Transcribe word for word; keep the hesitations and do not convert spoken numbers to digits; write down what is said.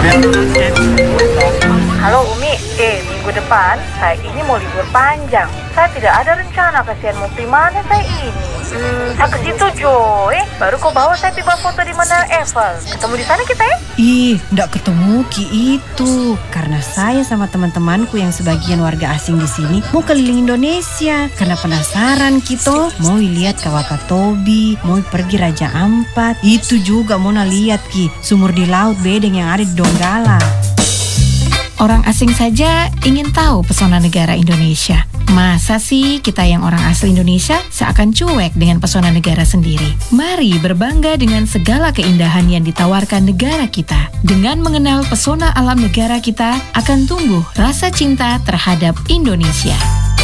Halo Umi, eh minggu depan saya ini mau libur panjang. Saya tidak ada rencana kasihan mau di mana saya ini. Hmm, saya ke situ Jo, eh baru kau bawa saya tiba foto di Menara Eiffel. Ketemu di sana kita ya? Ih, ndak ketemu Ki itu. Karena saya sama teman-temanku yang sebagian warga asing di sini mau keliling Indonesia. Karena penasaran gitu, mau lihat Kawakatobi, mau pergi Raja Ampat. Itu juga mau lihat Ki, sumur di laut bedeng yang ada di Donggala. Orang asing saja ingin tahu pesona negara Indonesia. Masa sih kita yang orang asli Indonesia seakan cuek dengan pesona negara sendiri? Mari berbangga dengan segala keindahan yang ditawarkan negara kita. Dengan mengenal pesona alam negara kita, akan tumbuh rasa cinta terhadap Indonesia.